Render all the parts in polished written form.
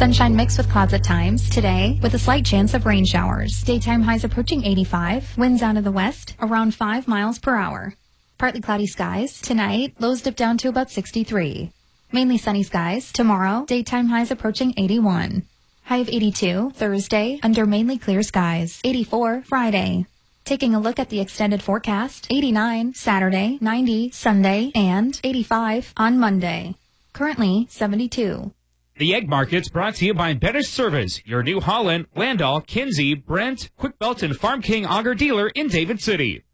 Sunshine mixed with clouds at times today with a slight chance of rain showers. Daytime highs approaching 85. Winds out of the west around 5 miles per hour. Partly cloudy skies tonight. Lows dip down to about 63. Mainly sunny skies tomorrow. Daytime highs approaching 81. High of 82 Thursday under mainly clear skies. 84 Friday. Taking a look at the extended forecast. 89 Saturday, 90 Sunday, and 85 on Monday. Currently 72. The Egg Market's brought to you by Better Service, your New Holland, Landau, Kinsey, Brent, Quick Belt, and Farm King Auger dealer in David City.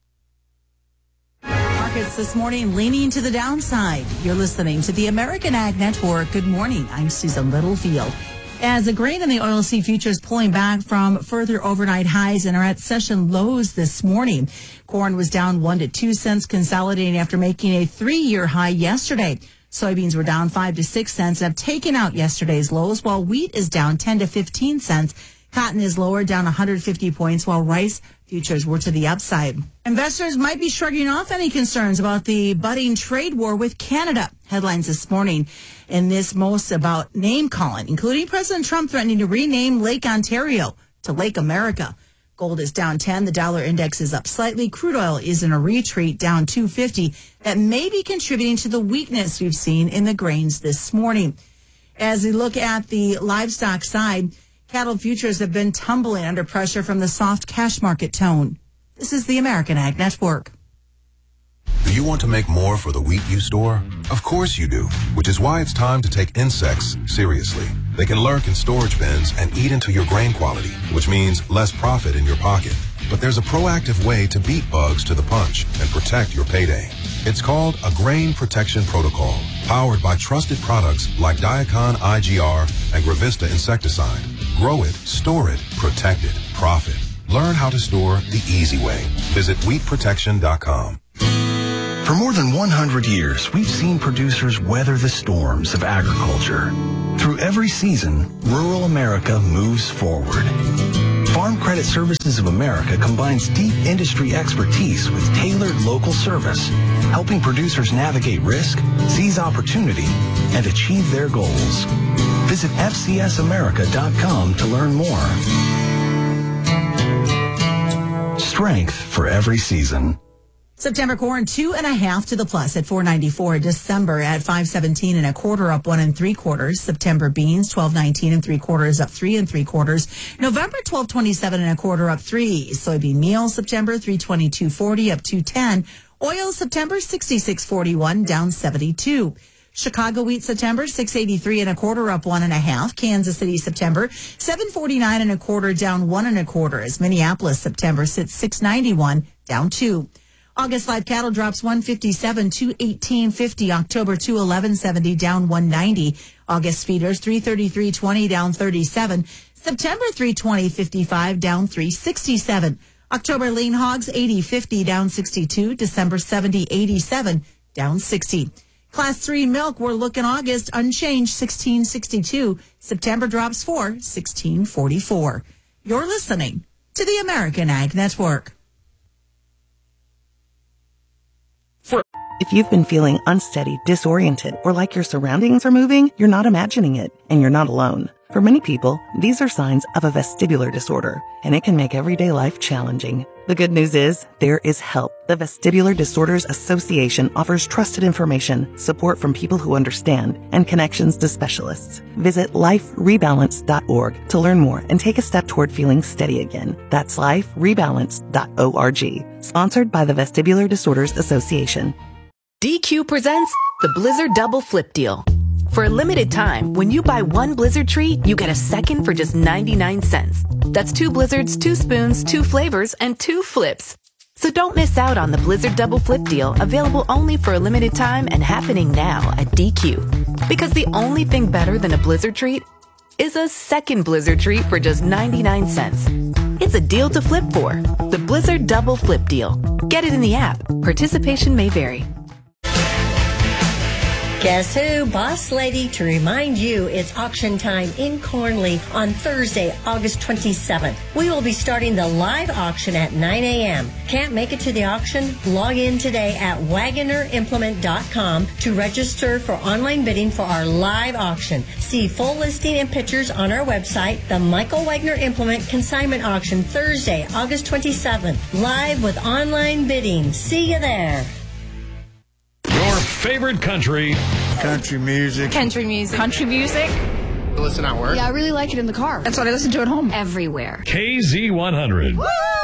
Markets this morning leaning to the downside. You're listening to the American Ag Network. Good morning. I'm Susan Littlefield. As the grain and the oilseed futures pulling back from further overnight highs and are at session lows this morning. Corn was down 1 to 2 cents, consolidating after making a 3-year high yesterday. Soybeans were down 5 to 6 cents and have taken out yesterday's lows, while wheat is down 10 to 15 cents. Cotton is lower, down 150 points, while rice futures were to the upside. Investors might be shrugging off any concerns about the budding trade war with Canada. Headlines this morning in this most about name calling, including President Trump threatening to rename Lake Ontario to Lake America. Gold is down 10. The dollar index is up slightly. Crude oil is in a retreat, down 250. That may be contributing to the weakness we've seen in the grains this morning. As we look at the livestock side, cattle futures have been tumbling under pressure from the soft cash market tone. This is the American Ag Network. Do you want to make more for the wheat you store? Of course you do, which is why it's time to take insects seriously. They can lurk in storage bins and eat into your grain quality, which means less profit in your pocket. But there's a proactive way to beat bugs to the punch and protect your payday. It's called a Grain Protection Protocol, powered by trusted products like Diacon IGR and Gravista insecticide. Grow it, store it, protect it, profit. Learn how to store the easy way. Visit wheatprotection.com. For more than 100 years, we've seen producers weather the storms of agriculture. Through every season, rural America moves forward. Farm Credit Services of America combines deep industry expertise with tailored local service, helping producers navigate risk, seize opportunity, and achieve their goals. Visit FCSAmerica.com to learn more. Strength for every season. September corn 2.5 to the plus at $4.94. December at $5.17 1/4, up 1 3/4. September beans $12.19 3/4, up 3 3/4. November $12.27 1/4, up 3. Soybean meal September $3.2240, up 2.10. Oil September $66.41, down 72. Chicago wheat September $6.83 1/4, up 1.5. Kansas City September $7.49 1/4, down 1 1/4. As Minneapolis September sits $6.91, down 2. August live cattle drops 157 to 18.50. October 211.70, down 190. August feeders 333.20, down 37. September 320.55, down 367. October lean hogs 80.50, down 62. December 70.87, down 60. Class 3 milk, we're looking August unchanged 16.62. September drops 4, 16.44. You're listening to the American Ag Network. If you've been feeling unsteady, disoriented, or like your surroundings are moving, you're not imagining it, and you're not alone. For many people, these are signs of a vestibular disorder, and it can make everyday life challenging. The good news is, there is help. The Vestibular Disorders Association offers trusted information, support from people who understand, and connections to specialists. Visit liferebalance.org to learn more and take a step toward feeling steady again. That's liferebalance.org. Sponsored by the Vestibular Disorders Association. DQ presents the Blizzard Double Flip Deal. For a limited time, when you buy one Blizzard treat, you get a second for just 99 cents. That's 2 Blizzards, 2 spoons, 2 flavors, and 2 flips. So don't miss out on the Blizzard Double Flip Deal, available only for a limited time and happening now at DQ. Because the only thing better than a Blizzard treat is a second Blizzard treat for just 99 cents. It's a deal to flip for. The Blizzard Double Flip Deal. Get it in the app. Participation may vary. Guess who? Boss Lady to remind you it's auction time in Cornley on Thursday, August 27th. We will be starting the live auction at 9 a.m. Can't make it to the auction? Log in today at WaggonerImplement.com to register for online bidding for our live auction. See full listing and pictures on our website. The Michael Wagner Implement Consignment Auction Thursday, August 27th. Live with online bidding. See you there. Your favorite country. Country music. Country music. Country music. Listen at work. Yeah, I really like it in the car. That's what I listen to at home. Everywhere. KZ100. Woo!